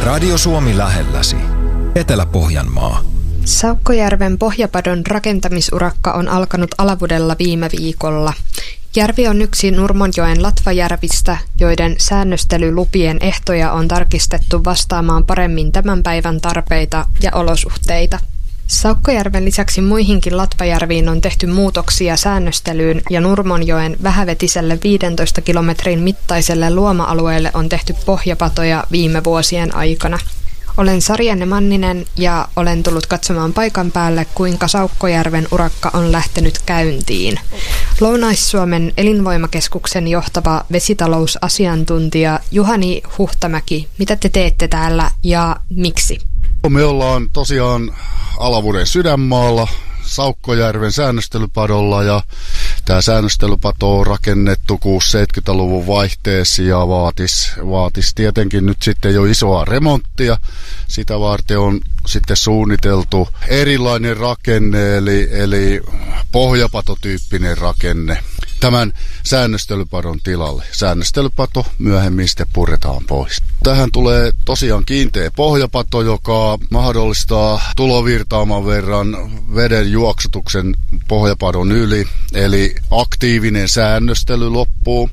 Radio Suomi lähelläsi. Etelä-Pohjanmaa. Saukkojärven pohjapadon rakentamisurakka on alkanut Alavudella viime viikolla. Järvi on yksi Nurmonjoen latvajärvistä, joiden säännöstelylupien ehtoja on tarkistettu vastaamaan paremmin tämän päivän tarpeita ja olosuhteita. Saukkojärven lisäksi muihinkin latvajärviin on tehty muutoksia säännöstelyyn ja Nurmonjoen vähävetiselle 15 kilometrin mittaiselle luoma-alueelle on tehty pohjapatoja viime vuosien aikana. Olen Sarjanne Manninen ja olen tullut katsomaan paikan päälle, kuinka Saukkojärven urakka on lähtenyt käyntiin. Lounais-Suomen elinvoimakeskuksen johtava vesitalousasiantuntija Juhani Huhtamäki, mitä te teette täällä ja miksi? Me ollaan tosiaan Alavuden sydänmaalla Saukkojärven säännöstelypadolla ja tämä säännöstelypato on rakennettu 60-70-luvun vaihteessa ja vaatisi tietenkin nyt sitten jo isoa remonttia. Sitä varten on sitten suunniteltu erilainen rakenne eli pohjapatotyyppinen rakenne tämän säännöstelypadon tilalle. Säännöstelypato myöhemmin sitten puretaan pois. Tähän tulee tosiaan kiinteä pohjapato, joka mahdollistaa tulovirtaaman verran veden juoksutuksen pohjapadon yli, eli aktiivinen säännöstely loppuu.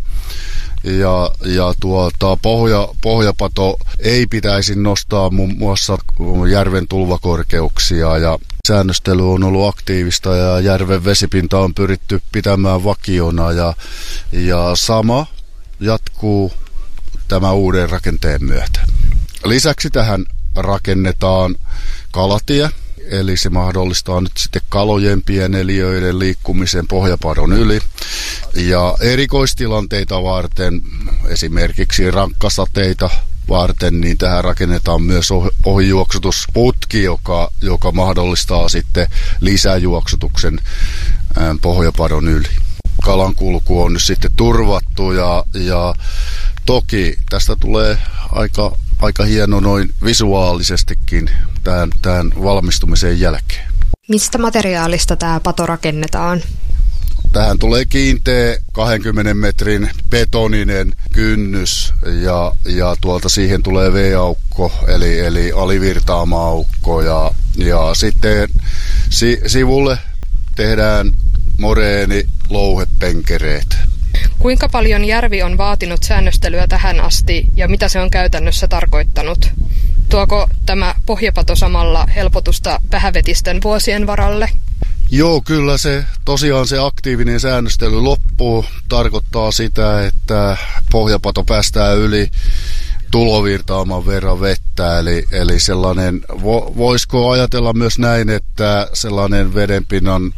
Ja pohjapato ei pitäisi nostaa muun muassa järven tulvakorkeuksia ja säännöstely on ollut aktiivista ja järven vesipinta on pyritty pitämään vakiona ja sama jatkuu tämän uuden rakenteen myötä. Lisäksi tähän rakennetaan kalatie, eli se mahdollistaa nyt sitten kalojen pieneliöiden liikkumisen pohjapadon yli. Ja erikoistilanteita varten, esimerkiksi rankkasateita varten, niin tähän rakennetaan myös ohijuoksutusputki, joka mahdollistaa sitten lisäjuoksutuksen pohjapadon yli. Kalankulku on nyt sitten turvattu ja toki tästä tulee aika hieno noin visuaalisestikin tämän valmistumisen jälkeen. Mistä materiaalista tämä pato rakennetaan? Tähän tulee kiinteä 20 metrin betoninen kynnys ja siihen tulee V-aukko eli alivirtaama-aukko ja sitten sivulle tehdään moreeni louhepenkereet. Kuinka paljon järvi on vaatinut säännöstelyä tähän asti ja mitä se on käytännössä tarkoittanut? Tuoko tämä pohjapato samalla helpotusta vähävetisten vuosien varalle? Joo, kyllä se aktiivinen säännöstely loppuu. Tarkoittaa sitä, että pohjapato päästää yli tulovirtaaman verran vettä. Eli sellainen, voisiko ajatella myös näin, että sellainen vedenpinnan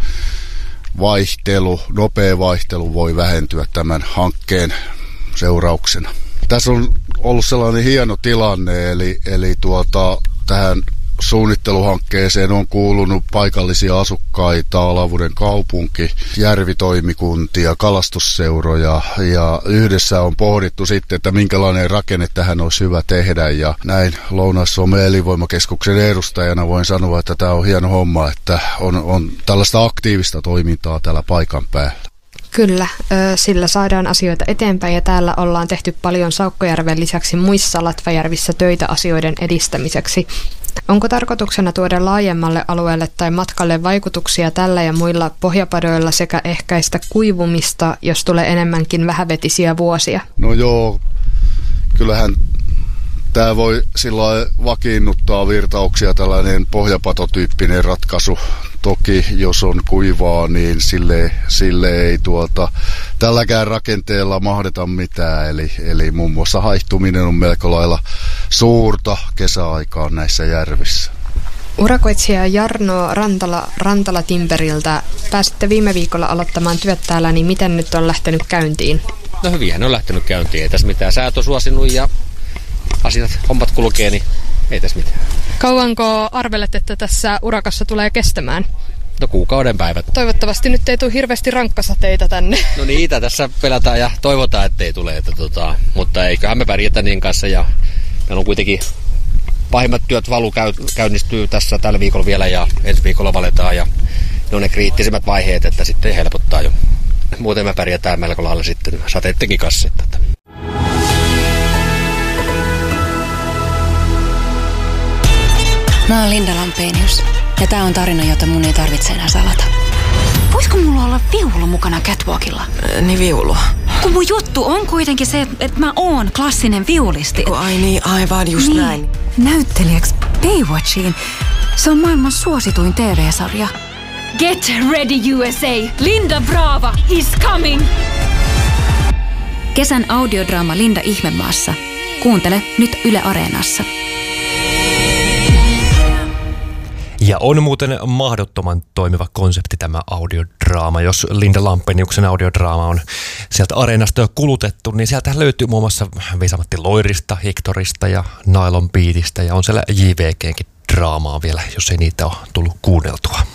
nopea vaihtelu voi vähentyä tämän hankkeen seurauksena. Tässä on ollut sellainen hieno tilanne, eli tähän suunnitteluhankkeeseen on kuulunut paikallisia asukkaita, Alavuden kaupunki, järvitoimikuntia, kalastusseuroja ja yhdessä on pohdittu sitten, että minkälainen rakenne tähän olisi hyvä tehdä ja näin Lounais-Suomen elinvoimakeskuksen edustajana voin sanoa, että tämä on hieno homma, että on tällaista aktiivista toimintaa täällä paikan päällä. Kyllä, sillä saadaan asioita eteenpäin ja täällä ollaan tehty paljon Saukkojärven lisäksi muissa latvajärvissä töitä asioiden edistämiseksi. Onko tarkoituksena tuoda laajemmalle alueelle tai matkalle vaikutuksia tällä ja muilla pohjapadoilla sekä ehkäistä kuivumista, jos tulee enemmänkin vähävetisiä vuosia? No joo, kyllähän tämä voi silloin vakiinnuttaa virtauksia tällainen pohjapatotyyppinen ratkaisu. Toki jos on kuivaa, niin sille ei tälläkään rakenteella mahdeta mitään. Eli muun muassa haihtuminen on melko lailla suurta kesäaikaan näissä järvissä. Urakoitsija Jarno Rantala Timperiltä, pääsitte viime viikolla aloittamaan työt täällä, niin miten nyt on lähtenyt käyntiin? No hyvinhän on lähtenyt käyntiin, ei tässä mitään säät on suosinut ja hommat kulkee, niin ei tässä mitään. Kauanko arvelet, että tässä urakassa tulee kestämään? No kuukauden päivät. Toivottavasti nyt ei tule hirveästi rankkasateita tänne. No niitä tässä pelätään ja toivotaan, ettei tule. Mutta eiköhän me pärjätä niin kanssa ja meillä on kuitenkin pahimmat työt käynnistyy tässä tällä viikolla vielä ja ensi viikolla valetaan ja ne on ne kriittisimmät vaiheet, että sitten helpottaa jo. Muuten me pärjätään melko lailla sitten sateittenkin kanssa. Mä oon Linda Lampenius ja tää on tarina, jota mun ei tarvitse enää salata. Voisiko mulla olla viulu mukana catwalkilla? Niin viulu. Kun mun juttu on kuitenkin se, että mä oon klassinen viulisti. Ai niin, aivan just niin. näin. Näyttelijäksi Baywatchiin. Se on maailman suosituin TV-sarja. Get ready USA! Linda Brava is coming! Kesän audiodraama Linda Ihmemaassa. Kuuntele nyt Yle Areenassa. Ja on muuten mahdottoman toimiva konsepti tämä audiodraama. Jos Linda Lampeniuksen audiodraama on sieltä Areenasta jo kulutettu, niin sieltä löytyy muun muassa Vesa-Matti Loirista, Hectorista ja Nylon Beatistä ja on siellä JVGnkin draamaa vielä, jos ei niitä ole tullut kuunneltua.